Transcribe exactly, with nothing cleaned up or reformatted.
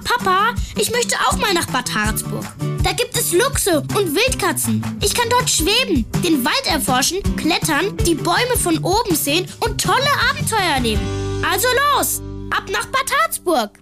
Papa, ich möchte auch mal nach Bad Harzburg. Da gibt es Luchse und Wildkatzen. Ich kann dort schweben, den Wald erforschen, klettern, die Bäume von oben sehen und tolle Abenteuer erleben. Also los, ab nach Bad Harzburg.